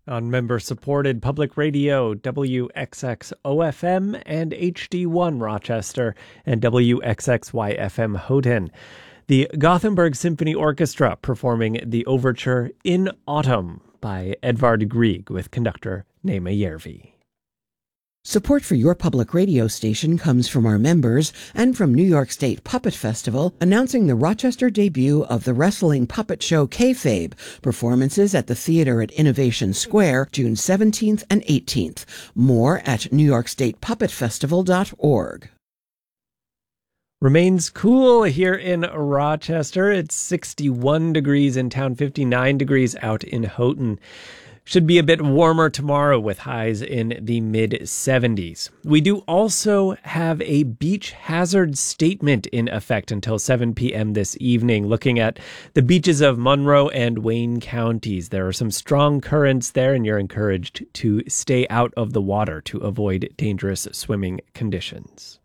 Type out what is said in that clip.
On member-supported public radio, WXX OFM and HD1 Rochester and WXXY-FM Houghton. The Gothenburg Symphony Orchestra performing the overture In Autumn by Edvard Grieg with conductor Nema Järvi. Support for your public radio station comes from our members and from New York State Puppet Festival, announcing the Rochester debut of the wrestling puppet show Kayfabe, performances at the theater at Innovation Square, June 17th and 18th. More at NewYorkStatePuppetFestival.org. Remains cool here in Rochester. It's 61 degrees in town, 59 degrees out in Houghton. Should be a bit warmer tomorrow with highs in the mid-70s. We do also have a beach hazard statement in effect until 7 p.m. this evening, looking at the beaches of Monroe and Wayne counties. There are some strong currents there, and you're encouraged to stay out of the water to avoid dangerous swimming conditions.